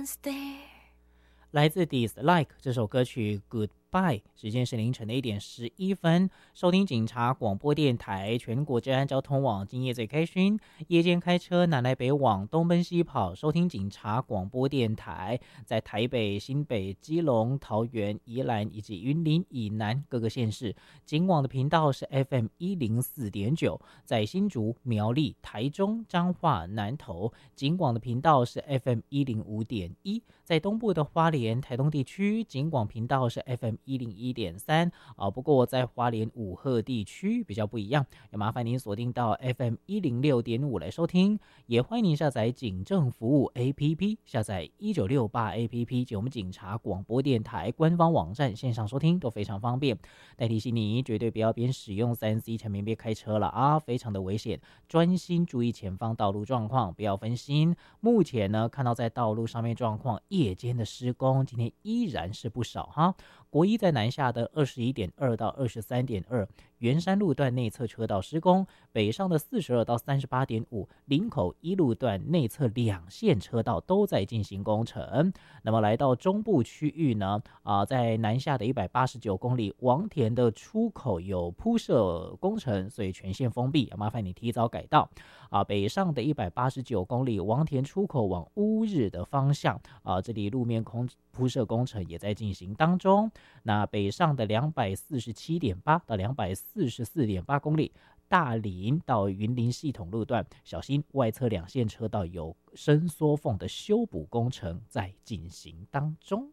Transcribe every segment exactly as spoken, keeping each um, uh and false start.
one's there。 来自 Dislike 这首歌曲 Goodbye， 时间是凌晨的一点十一分。收听警察广播电台，全国治安交通网，今夜最开心。夜间开车南来北往，东奔西跑，收听警察广播电台，在台北、新北、基隆、桃园、宜兰以及云林以南各个县市，警网的频道是 F M 一零四点九，在新竹、苗栗、台中、彰化、南投，警网的频道是 F M 一零五点一，在东部的花莲、台东地区，警广频道是 F M 一零一点三啊。不过在花莲五鹤地区比较不一样，也麻烦您锁定到 F M 一零六点五来收听。也欢迎您下载警政服务 A P P， 下载一九六八 A P P 及我们警察广播电台官方网站线上收听都非常方便。但提醒你，绝对不要边使用 三 C 产品边开车了啊，非常的危险，专心注意前方道路状况，不要分心。目前呢，看到在道路上面状况，夜间的施工今天依然是不少哈。国一在南下的二十一点二到二十三点二，圆山路段内侧车道施工，北上的四十二到三十八点五，林口一路段内侧两线车道都在进行工程。那么来到中部区域呢，啊，在南下的一百八十九公里，王田的出口有铺设工程，所以全线封闭，麻烦你提早改道。啊，北上的一百八十九公里，王田出口往乌日的方向，啊，这里路面空铺设工程也在进行当中。那北上的两百四十七点八到两百四十四点八公里，大林到云林系统路段，小心外侧两线车道有伸缩缝的修补工程在进行当中。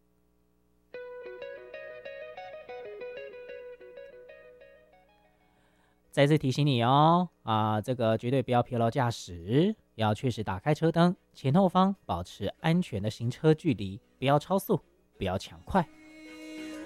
再次提醒你哦，啊，这个绝对不要疲劳驾驶，要确实打开车灯，前后方保持安全的行车距离，不要超速，不要抢快。